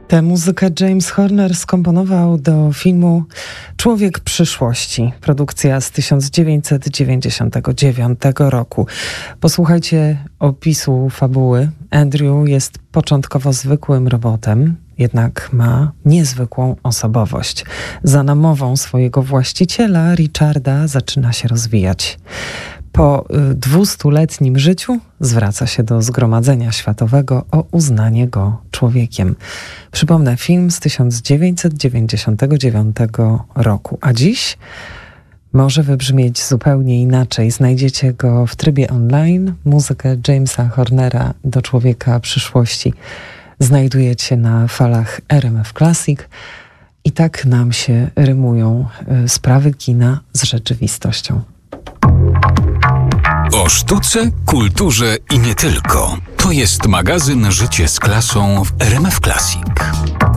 Tę muzykę James Horner skomponował do filmu Człowiek przyszłości, produkcja z 1999 roku. Posłuchajcie opisu fabuły. Andrew jest początkowo zwykłym robotem, jednak ma niezwykłą osobowość. Za namową swojego właściciela, Richarda, zaczyna się rozwijać. Po 200-letnim życiu zwraca się do Zgromadzenia Światowego o uznanie go człowiekiem. Przypomnę, film z 1999 roku, a dziś może wybrzmieć zupełnie inaczej. Znajdziecie go w trybie online. Muzykę Jamesa Hornera do Człowieka przyszłości znajdujecie na falach RMF Classic. I tak nam się rymują sprawy kina z rzeczywistością. O sztuce, kulturze i nie tylko. To jest magazyn Życie z klasą w RMF Classic.